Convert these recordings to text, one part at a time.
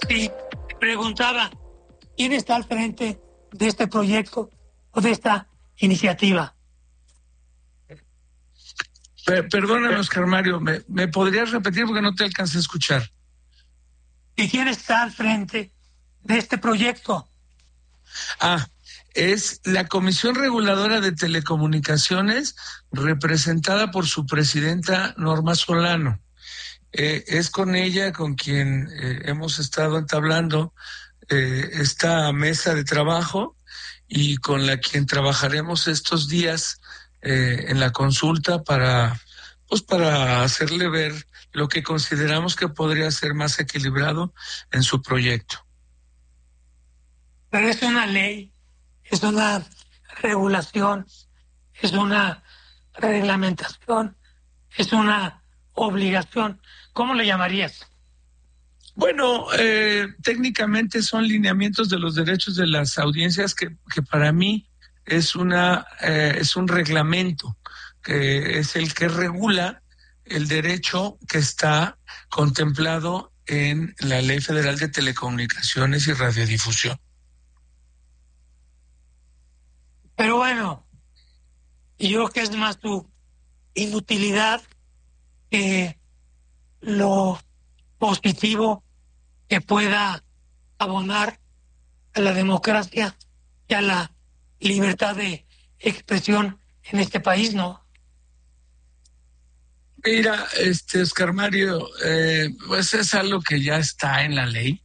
Sí, preguntaba, ¿quién está al frente de este proyecto o de esta iniciativa? Perdóname, Oscar Mario, ¿me podrías repetir porque no te alcancé a escuchar? ¿Y quién está al frente de este proyecto? Es la Comisión Reguladora de Telecomunicaciones, representada por su presidenta Norma Solano. Es con ella con quien hemos estado entablando esta mesa de trabajo y con la quien trabajaremos estos días en la consulta para hacerle ver lo que consideramos que podría ser más equilibrado en su proyecto. Pero es una ley, es una regulación, es una reglamentación, es una obligación. ¿Cómo le llamarías? Bueno, técnicamente son lineamientos de los derechos de las audiencias que para mí es un reglamento, que es el que regula el derecho que está contemplado en la Ley Federal de Telecomunicaciones y Radiodifusión. Pero bueno, yo creo que es más tu inutilidad que lo positivo que pueda abonar a la democracia y a la libertad de expresión en este país, ¿no? Mira, Oscar Mario, pues es algo que ya está en la ley.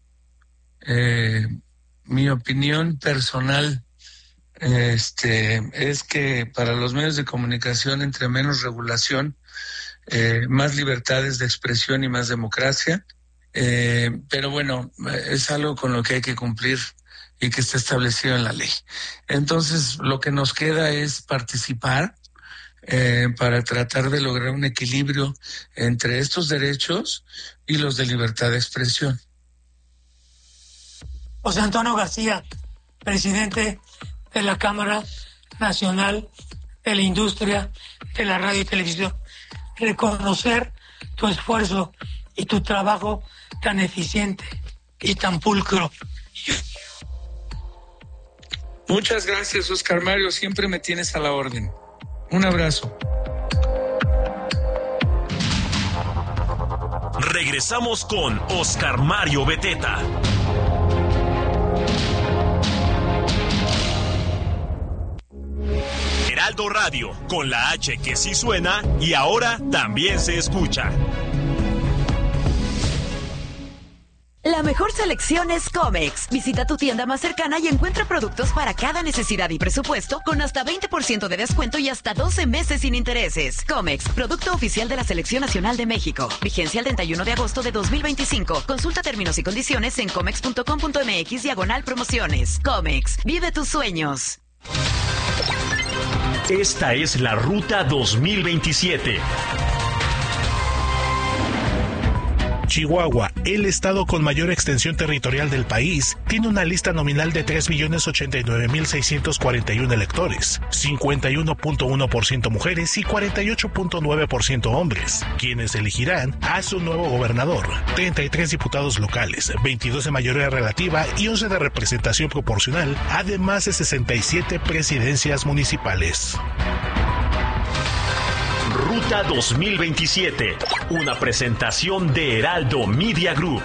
Mi opinión personal es que para los medios de comunicación, entre menos regulación, más libertades de expresión y más democracia. Pero bueno, es algo con lo que hay que cumplir y que está establecido en la ley. Entonces, lo que nos queda es participar para tratar de lograr un equilibrio entre estos derechos y los de libertad de expresión. José Antonio García, presidente de la Cámara Nacional de la Industria de la Radio y Televisión, reconocer tu esfuerzo y tu trabajo tan eficiente y tan pulcro. Muchas gracias, Oscar Mario, siempre me tienes a la orden. Un abrazo. Regresamos con Oscar Mario Beteta. Heraldo Radio, con la H que sí suena y ahora también se escucha. La mejor selección es Comex. Visita tu tienda más cercana y encuentra productos para cada necesidad y presupuesto con hasta 20% de descuento y hasta 12 meses sin intereses. Comex, producto oficial de la Selección Nacional de México. Vigencia el 31 de agosto de 2025. Consulta términos y condiciones en comex.com.mx/promociones. Comex, vive tus sueños. Esta es la Ruta 2027. Chihuahua, el estado con mayor extensión territorial del país, tiene una lista nominal de 3.089.641 electores, 51.1% mujeres y 48.9% hombres, quienes elegirán a su nuevo gobernador, 33 diputados locales, 22 de mayoría relativa y 11 de representación proporcional, además de 67 presidencias municipales. Ruta 2027, una presentación de Heraldo Media Group.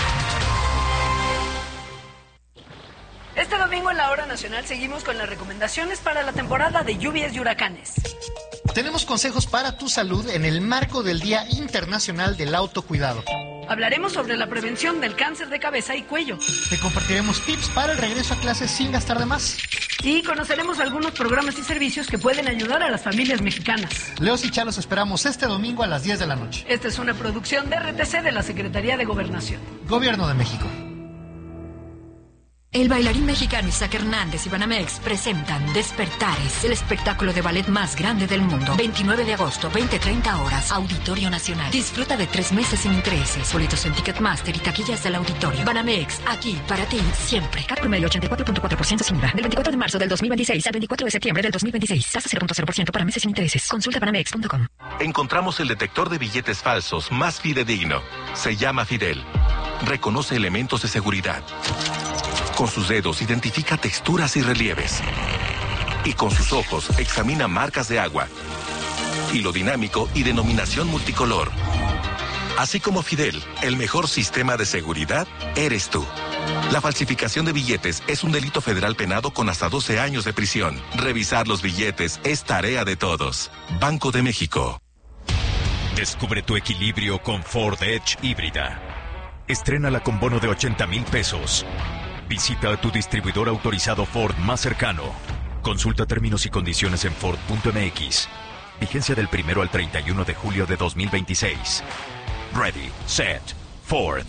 Este domingo en la Hora Nacional seguimos con las recomendaciones para la temporada de lluvias y huracanes. Tenemos consejos para tu salud en el marco del Día Internacional del Autocuidado. Hablaremos sobre la prevención del cáncer de cabeza y cuello. Te compartiremos tips para el regreso a clases sin gastar de más. Y conoceremos algunos programas y servicios que pueden ayudar a las familias mexicanas. Leos y Chá los esperamos este domingo a las 10 de la noche. Esta es una producción de RTC de la Secretaría de Gobernación. Gobierno de México. El bailarín mexicano Isaac Hernández y Banamex presentan Despertares, el espectáculo de ballet más grande del mundo. 29 de agosto, 20:30 horas, Auditorio Nacional. Disfruta de 3 meses sin intereses. Boletos en Ticketmaster y taquillas del auditorio. Banamex, aquí para ti, siempre. CAT promedio 84.4% sin IVA. Del 24 de marzo del 2026 al 24 de septiembre del 2026. Tasa 0.0% para meses sin intereses. Consulta banamex.com. Encontramos el detector de billetes falsos más fidedigno. Se llama Fidel. reconoce elementos de seguridad. Con sus dedos identifica texturas y relieves. Y con sus ojos examina marcas de agua. Hilo dinámico y denominación multicolor. Así como Fidel, el mejor sistema de seguridad eres tú. La falsificación de billetes es un delito federal penado con hasta 12 años de prisión. Revisar los billetes es tarea de todos. Banco de México. Descubre tu equilibrio con Ford Edge híbrida. Estrénala con bono de 80,000 pesos. Visita a tu distribuidor autorizado Ford más cercano. Consulta términos y condiciones en Ford.mx. Vigencia del 1 al 31 de julio de 2026. Ready, set, Ford.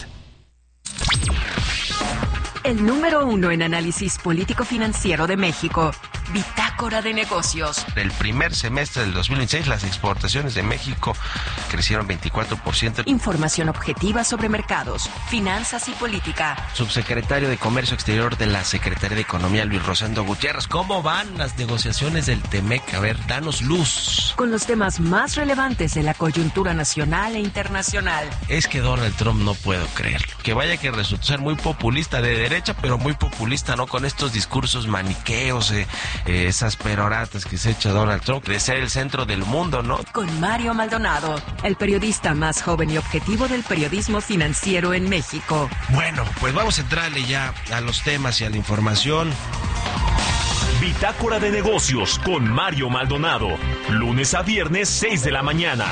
El número 1 en análisis político-financiero de México. Bitácora de Negocios. El primer semestre del 2026, las exportaciones de México crecieron 24%. Información objetiva sobre mercados, finanzas y política. Subsecretario de Comercio Exterior de la Secretaría de Economía, Luis Rosendo Gutiérrez. ¿Cómo van las negociaciones del TEMEC? A ver, danos luz. Con los temas más relevantes de la coyuntura nacional e internacional. Es que Donald Trump no puedo creerlo. Que vaya que resultó ser muy populista de derecha, pero muy populista, ¿no? Con estos discursos maniqueos, esas peroratas que se echa Donald Trump, de ser el centro del mundo, ¿no? Con Mario Maldonado, el periodista más joven y objetivo del periodismo financiero en México. Bueno, pues vamos a entrarle ya a los temas y a la información. Bitácora de Negocios con Mario Maldonado. Lunes a viernes, 6 de la mañana.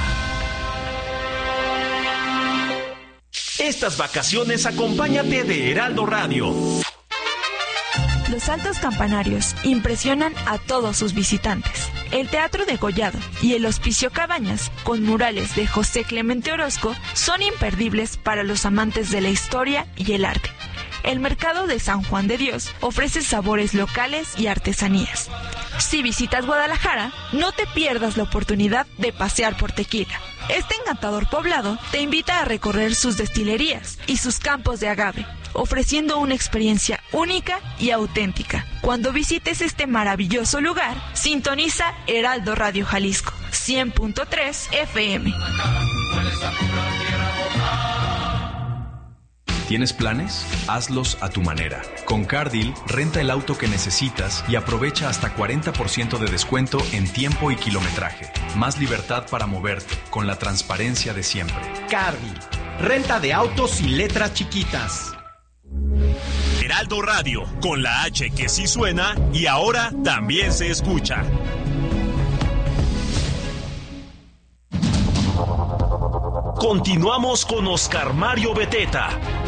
Estas vacaciones acompáñate de Heraldo Radio. Los altos campanarios impresionan a todos sus visitantes. El Teatro Degollado y el Hospicio Cabañas, con murales de José Clemente Orozco, son imperdibles para los amantes de la historia y el arte. El Mercado de San Juan de Dios ofrece sabores locales y artesanías. Si visitas Guadalajara, no te pierdas la oportunidad de pasear por Tequila. Este encantador poblado te invita a recorrer sus destilerías y sus campos de agave, ofreciendo una experiencia única y auténtica. Cuando visites este maravilloso lugar, sintoniza Heraldo Radio Jalisco, 100.3 FM. ¿Tienes planes? Hazlos a tu manera. Con CarDeal, renta el auto que necesitas y aprovecha hasta 40% de descuento en tiempo y kilometraje. Más libertad para moverte, con la transparencia de siempre. CarDeal, renta de autos y letras chiquitas. Heraldo Radio, con la H que sí suena y ahora también se escucha. Continuamos con Oscar Mario Beteta